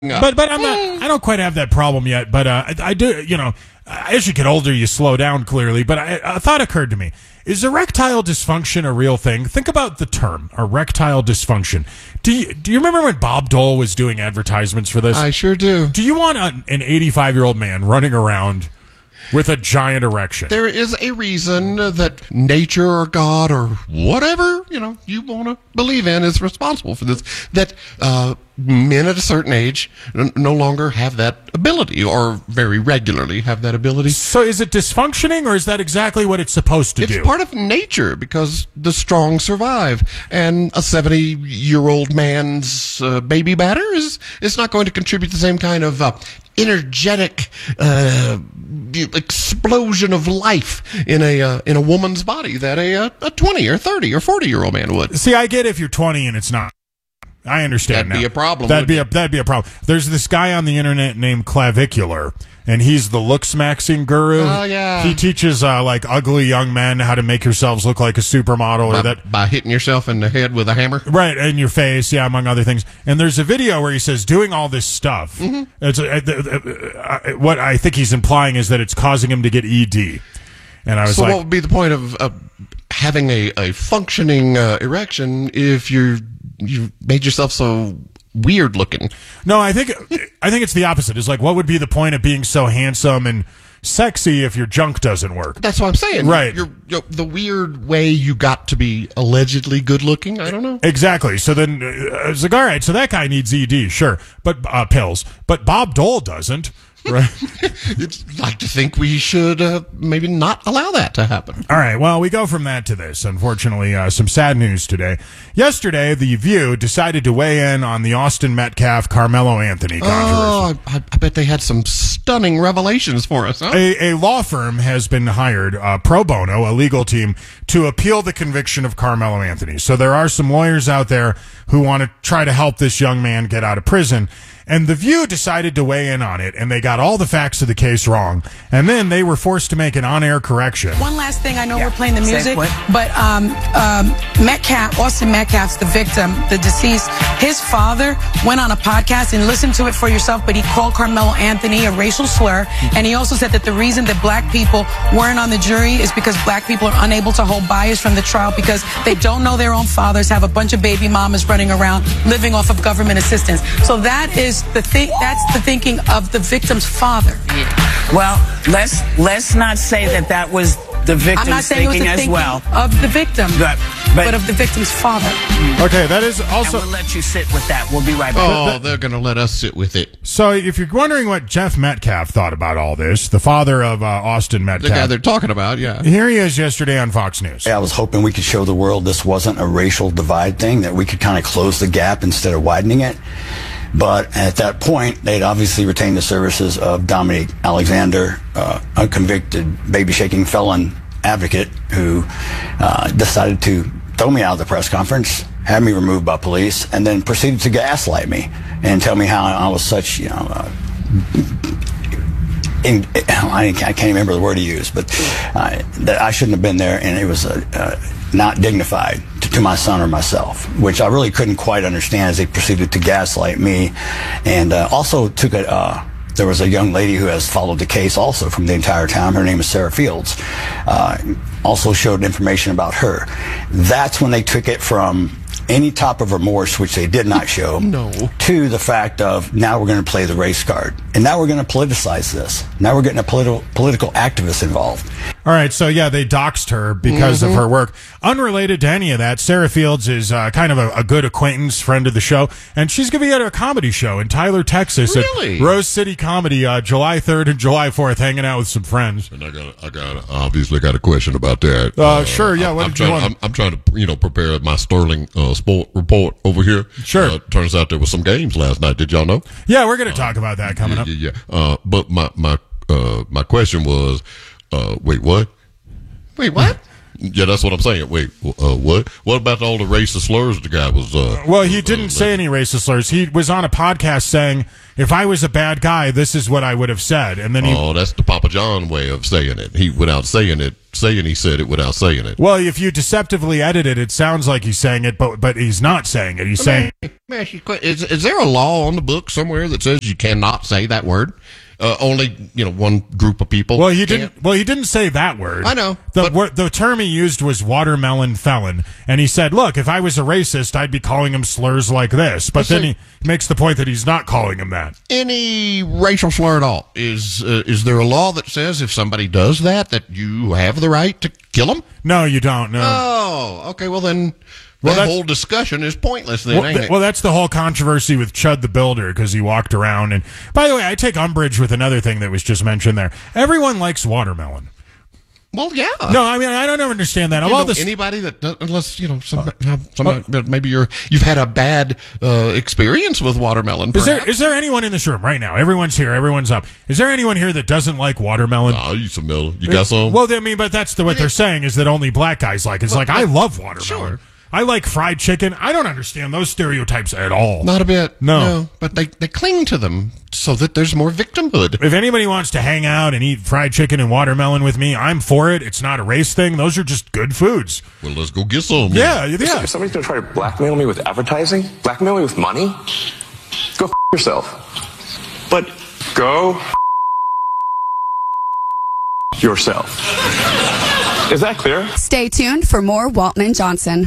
But I'm not. I don't quite have that problem yet. But I do. As you get older, you slow down clearly. But a thought occurred to me: is erectile dysfunction a real thing? Think about the term erectile dysfunction. Do you remember when Bob Dole was doing advertisements for this? I sure do. Do you want an 85-year-old man running around with a giant erection? There is a reason that nature or God or whatever, you want to believe in is responsible for this. That men at a certain age no longer have that ability or very regularly have that ability. So is it dysfunctioning or is that exactly what it's supposed to do? It's part of nature because the strong survive. And a 70-year-old man's baby batter is not going to contribute the same kind of energetic explosion of life in a woman's body that a 20 or 30 or 40-year-old man would. See, I get if you're 20 and it's not. I understand. That'd be a problem. That'd be a problem. There's this guy on the internet named Clavicular, and he's the looks maxing guru. Oh yeah. He teaches ugly young men how to make yourselves look like a supermodel by hitting yourself in the head with a hammer. Right, in your face, yeah, among other things. And there's a video where he says doing all this stuff. Mm-hmm. It's what I think he's implying is that it's causing him to get ED. And I was what would be the point of having a functioning erection if you made yourself so weird looking? No, I think it's the opposite. It's like, what would be the point of being so handsome and sexy if your junk doesn't work? That's what I'm saying. Right. You're the weird way you got to be allegedly good looking. I don't know. Exactly. So then it's like, all right, so that guy needs ED, sure, but pills. But Bob Dole doesn't. Right. I'd like to think we should maybe not allow that to happen. All right. Well, we go from that to this. Unfortunately, some sad news today. Yesterday, The View decided to weigh in on the Austin Metcalf Carmelo Anthony controversy. Oh, I bet they had some stunning revelations for us, huh? A law firm has been hired, pro bono, a legal team, to appeal the conviction of Carmelo Anthony. So there are some lawyers out there who want to try to help this young man get out of prison. And The View decided to weigh in on it, and they got all the facts of the case wrong. And then they were forced to make an on-air correction. One last thing, I know we're playing the music, but Austin Metcalf's the victim, the deceased. His father went on a podcast and listened to it for yourself, but he called Carmelo Anthony a racial slur. And he also said that the reason that black people weren't on the jury is because black people are unable to hold bias from the trial because they don't know their own fathers, have a bunch of baby mamas running around living off of government assistance. So that is that's the thinking of the victim's father. Yeah. Well, let's not say that was the victim's I'm not saying thinking it was the as well. Of the victim, but of the victim's father. Okay, that is also. And we'll let you sit with that. We'll be right back. Oh, they're going to let us sit with it. So, if you're wondering what Jeff Metcalf thought about all this, the father of Austin Metcalf, the guy they're talking about, yeah. Here he is yesterday on Fox News. I was hoping we could show the world this wasn't a racial divide thing, that we could kind of close the gap instead of widening it. But at that point, they'd obviously retained the services of Dominique Alexander, a convicted baby-shaking felon advocate who decided to throw me out of the press conference, have me removed by police, and then proceeded to gaslight me and tell me how I was such, I can't remember the word he used, but that I shouldn't have been there, and it was not dignified to my son or myself, which I really couldn't quite understand as they proceeded to gaslight me. And also took there was a young lady who has followed the case also from the entire time. Her name is Sarah Fields. Also showed information about her. That's when they took it from any type of remorse, which they did not show, to the fact of now we're going to play the race card. And now we're going to politicize this. Now we're getting a political activist involved. All right, so yeah, they doxed her because of her work. Unrelated to any of that, Sarah Fields is kind of a good acquaintance, friend of the show, and she's going to be at a comedy show in Tyler, Texas, at Rose City Comedy, July 3rd and July 4th, hanging out with some friends. And I obviously got a question about that. Sure, yeah. What did you want? I'm trying to, prepare my Sterling sport report over here. Sure. Turns out there was some games last night. Did y'all know? Yeah, we're going to talk about that coming up. Yeah. But my question was, wait, what? Wait, what? Yeah, that's what I'm saying. Wait, what? What about all the racist slurs the guy was? Well, he didn't say any racist slurs. He was on a podcast saying, "If I was a bad guy, this is what I would have said." And then that's the Papa John way of saying it. He without saying it, he said it without saying it. Well, if you deceptively edit it, it sounds like he's saying it, but he's not saying it. He's saying, Is there a law on the book somewhere that says you cannot say that word? Only one group of people. Well, he didn't say that word. I know. The term he used was watermelon felon, and he said, "Look, if I was a racist, I'd be calling him slurs like this." But then he makes the point that he's not calling him that. Any racial slur at all? Is there a law that says if somebody does that you have the right to kill them? No, you don't. No. Oh, okay. Well, then. That whole discussion is pointless then, ain't it? Well, that's the whole controversy with Chud the Builder, because he walked around. And by the way, I take umbrage with another thing that was just mentioned there. Everyone likes watermelon. Well, yeah. No, I mean, I don't understand that. Anybody that does, unless maybe you've had a bad experience with watermelon. Is there anyone in this room right now? Everyone's here. Everyone's up. Is there anyone here that doesn't like watermelon? I used some melon. You got some? Well, I mean, but that's what they're saying is that only black guys like. It's I love watermelon. Sure. I like fried chicken. I don't understand those stereotypes at all. Not a bit. No. But they cling to them so that there's more victimhood. If anybody wants to hang out and eat fried chicken and watermelon with me, I'm for it. It's not a race thing. Those are just good foods. Well, let's go get some. Yeah. If somebody's going to try to blackmail me with advertising, blackmail me with money, go yourself. But go yourself. Is that clear? Stay tuned for more Waltman Johnson.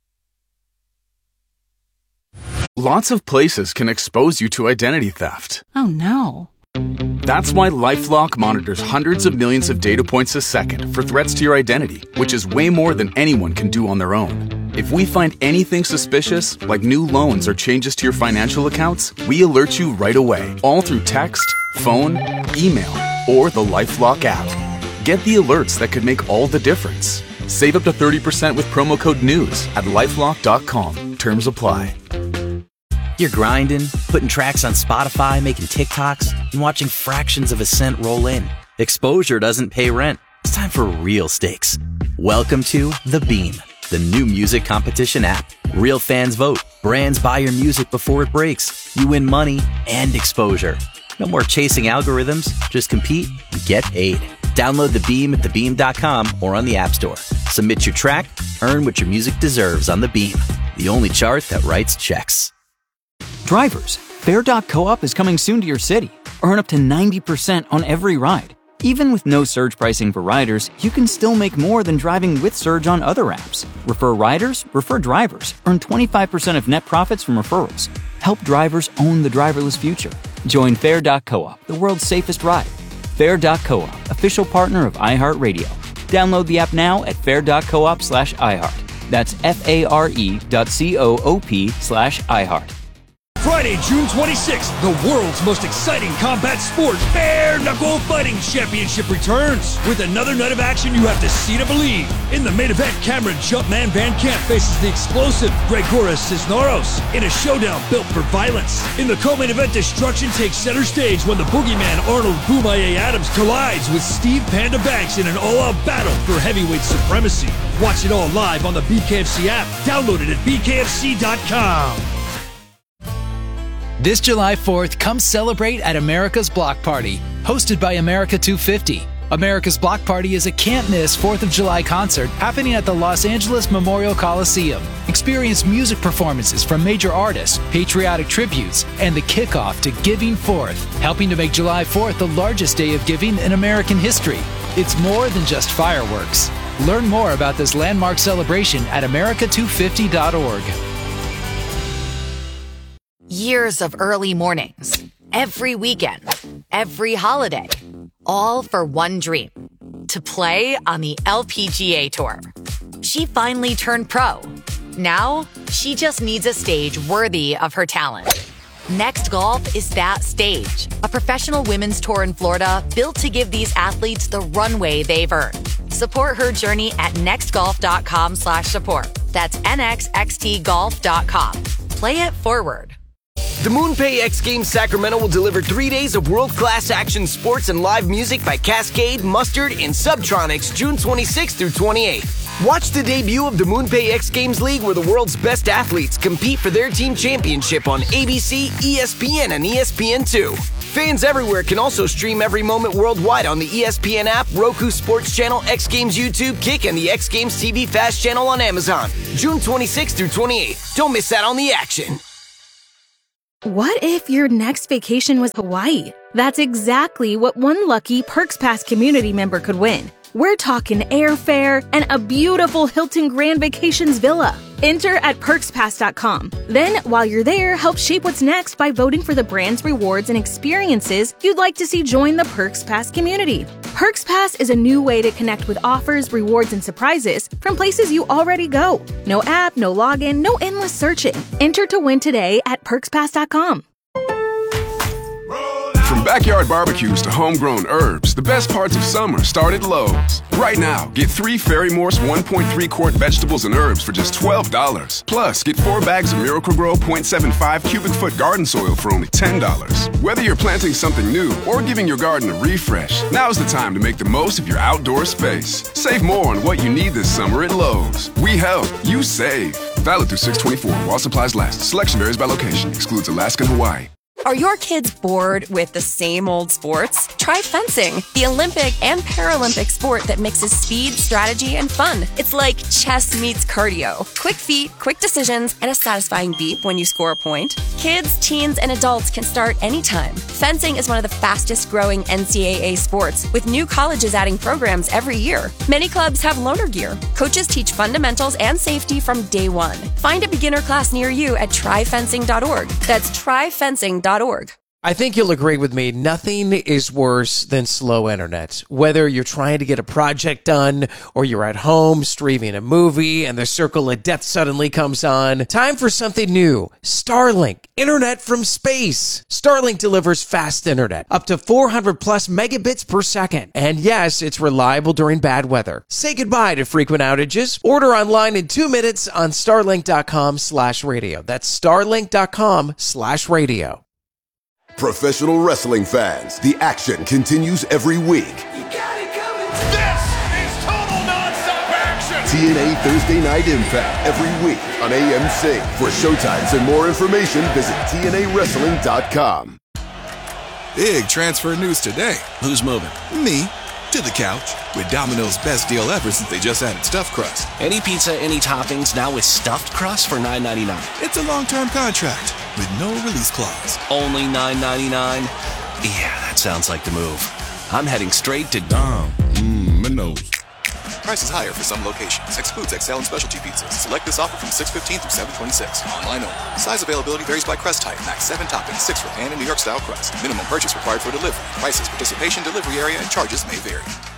Lots of places can expose you to identity theft. Oh, no. That's why LifeLock monitors hundreds of millions of data points a second for threats to your identity, which is way more than anyone can do on their own. If we find anything suspicious, like new loans or changes to your financial accounts, we alert you right away, all through text, phone, email, or the LifeLock app. Get the alerts that could make all the difference. Save up to 30% with promo code NEWS at LifeLock.com. Terms apply. You're grinding, putting tracks on Spotify, making TikToks, and watching fractions of a cent roll in. Exposure doesn't pay rent. It's time for real stakes. Welcome to The Beam, the new music competition app. Real fans vote. Brands buy your music before it breaks. You win money and exposure. No more chasing algorithms. Just compete and get paid. Download The Beam at thebeam.com or on the App Store. Submit your track, earn what your music deserves on The Beam, the only chart that writes checks. Drivers, Fair.coop is coming soon to your city. Earn up to 90% on every ride. Even with no surge pricing for riders, you can still make more than driving with surge on other apps. Refer riders, refer drivers. Earn 25% of net profits from referrals. Help drivers own the driverless future. Join Fair.coop, the world's safest ride. Fair.coop, official partner of iHeartRadio. Download the app now at fair.coop/iHeart. That's FARE.coop/iHeart. Friday, June 26th, the world's most exciting combat sport, Bare Knuckle Fighting Championship returns. With another night of action you have to see to believe. In the main event, Cameron Jumpman Van Camp faces the explosive Gregoras Cisneros in a showdown built for violence. In the co-main event, destruction takes center stage when the boogeyman Arnold Boomaye Adams collides with Steve Panda Banks in an all-out battle for heavyweight supremacy. Watch it all live on the BKFC app. Download it at bkfc.com. This July 4th, come celebrate at America's Block Party, hosted by America 250. America's Block Party is a can't-miss 4th of July concert happening at the Los Angeles Memorial Coliseum. Experience music performances from major artists, patriotic tributes, and the kickoff to Giving Forth, helping to make July 4th the largest day of giving in American history. It's more than just fireworks. Learn more about this landmark celebration at america250.org. Years of early mornings, every weekend, every holiday, all for one dream, to play on the LPGA Tour. She finally turned pro. Now, she just needs a stage worthy of her talent. Next Golf is that stage, a professional women's tour in Florida built to give these athletes the runway they've earned. Support her journey at nextgolf.com/support. That's nxxtgolf.com. Play it forward. The MoonPay X Games Sacramento will deliver 3 days of world-class action sports and live music by Cascade, Mustard, and Subtronics June 26th through 28th. Watch the debut of the MoonPay X Games League, where the world's best athletes compete for their team championship on ABC, ESPN, and ESPN2. Fans everywhere can also stream every moment worldwide on the ESPN app, Roku Sports Channel, X Games YouTube, Kick, and the X Games TV Fast channel on Amazon. June 26th through 28th. Don't miss out on the action. What if your next vacation was Hawaii? That's exactly what one lucky Perks Pass community member could win. We're talking airfare and a beautiful Hilton Grand Vacations villa. Enter at perkspass.com. Then, while you're there, help shape what's next by voting for the brands, rewards, and experiences you'd like to see join the Perks Pass community. Perks Pass is a new way to connect with offers, rewards, and surprises from places you already go. No app, no login, no endless searching. Enter to win today at perkspass.com. From backyard barbecues to homegrown herbs, the best parts of summer start at Lowe's. Right now, get 3 Ferry Morse 1.3 quart vegetables and herbs for just $12. Plus, get 4 bags of Miracle-Gro 0.75 cubic foot garden soil for only $10. Whether you're planting something new or giving your garden a refresh, now's the time to make the most of your outdoor space. Save more on what you need this summer at Lowe's. We help, you save. Valid through 6/24 while supplies last. Selection varies by location. Excludes Alaska and Hawaii. Are your kids bored with the same old sports? Try fencing, the Olympic and Paralympic sport that mixes speed, strategy, and fun. It's like chess meets cardio. Quick feet, quick decisions, and a satisfying beep when you score a point. Kids, teens, and adults can start anytime. Fencing is one of the fastest growing NCAA sports, with new colleges adding programs every year. Many clubs have loaner gear. Coaches teach fundamentals and safety from day one. Find a beginner class near you at tryfencing.org. That's tryfencing.org. I think you'll agree with me. Nothing is worse than slow internet. Whether you're trying to get a project done or you're at home streaming a movie and the circle of death suddenly comes on. Time for something new. Starlink. Internet from space. Starlink delivers fast internet, up to 400 plus megabits per second. And yes, it's reliable during bad weather. Say goodbye to frequent outages. Order online in 2 minutes on starlink.com/radio. That's starlink.com/radio. Professional wrestling fans, the action continues every week. This is total nonstop action! TNA Thursday Night Impact every week on AMC. For showtimes and more information, visit TNAWrestling.com. Big transfer news today. Who's moving? Me. To the couch. With Domino's best deal ever since they just added stuffed crust. Any pizza, any toppings, now with stuffed crust for $9.99. It's a long-term contract with no release clause. Only $9.99? Yeah, that sounds like the move. I'm heading straight to Domino's. Price is higher for some locations. Excludes XL and specialty pizzas. Select this offer from 6/15 through 7/26. Online only. Size availability varies by crust type. Max 7 toppings, 6 for pan and New York style crust. Minimum purchase required for delivery. Prices, participation, delivery area, and charges may vary.